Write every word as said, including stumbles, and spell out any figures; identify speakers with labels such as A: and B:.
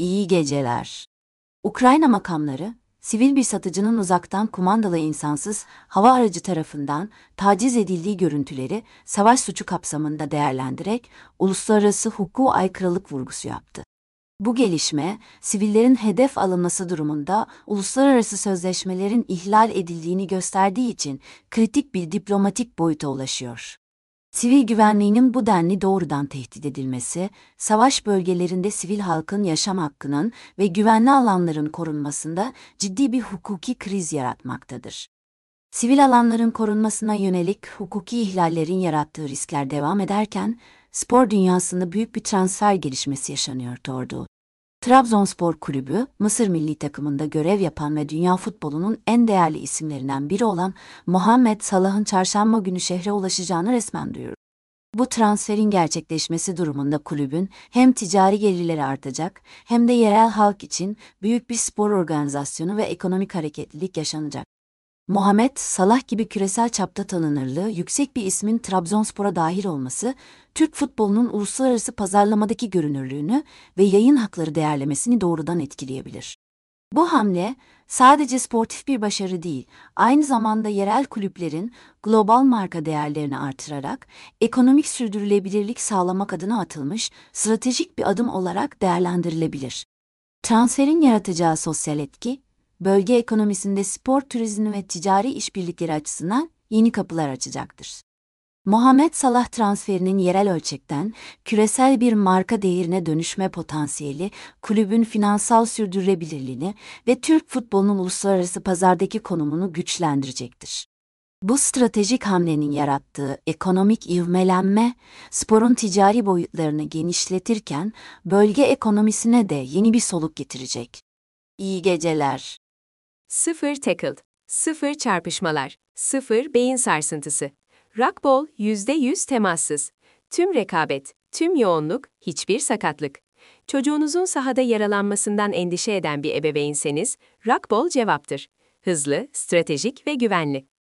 A: İyi geceler. Ukrayna makamları, sivil bir satıcının uzaktan kumandalı insansız hava aracı tarafından taciz edildiği görüntüleri savaş suçu kapsamında değerlendirerek uluslararası hukuka aykırılık vurgusu yaptı. Bu gelişme, sivillerin hedef alınması durumunda uluslararası sözleşmelerin ihlal edildiğini gösterdiği için kritik bir diplomatik boyuta ulaşıyor. Sivil güvenliğinin bu denli doğrudan tehdit edilmesi, savaş bölgelerinde sivil halkın yaşam hakkının ve güvenli alanların korunmasında ciddi bir hukuki kriz yaratmaktadır. Sivil alanların korunmasına yönelik hukuki ihlallerin yarattığı riskler devam ederken, spor dünyasında büyük bir transfer gelişmesi yaşanıyordu. Trabzonspor Kulübü, Mısır milli takımında görev yapan ve dünya futbolunun en değerli isimlerinden biri olan Muhammed Salah'ın çarşamba günü şehre ulaşacağını resmen duyurdu. Bu transferin gerçekleşmesi durumunda kulübün hem ticari gelirleri artacak hem de yerel halk için büyük bir spor organizasyonu ve ekonomik hareketlilik yaşanacak. Muhammed Salah gibi küresel çapta tanınırlığı yüksek bir ismin Trabzonspor'a dahil olması, Türk futbolunun uluslararası pazarlamadaki görünürlüğünü ve yayın hakları değerlemesini doğrudan etkileyebilir. Bu hamle, sadece sportif bir başarı değil, aynı zamanda yerel kulüplerin global marka değerlerini artırarak ekonomik sürdürülebilirlik sağlamak adına atılmış stratejik bir adım olarak değerlendirilebilir. Transferin yaratacağı sosyal etki, bölge ekonomisinde spor turizmi ve ticari işbirlikleri açısından yeni kapılar açacaktır. Muhammed Salah transferinin yerel ölçekten küresel bir marka değerine dönüşme potansiyeli, kulübün finansal sürdürülebilirliğini ve Türk futbolunun uluslararası pazardaki konumunu güçlendirecektir. Bu stratejik hamlenin yarattığı ekonomik ivmelenme, sporun ticari boyutlarını genişletirken bölge ekonomisine de yeni bir soluk getirecek. İyi geceler.
B: Sıfır tackle, sıfır çarpışmalar, sıfır beyin sarsıntısı. Rockball yüzde yüz temassız. Tüm rekabet, tüm yoğunluk, hiçbir sakatlık. Çocuğunuzun sahada yaralanmasından endişe eden bir ebeveynseniz, Rockball cevaptır. Hızlı, stratejik ve güvenli.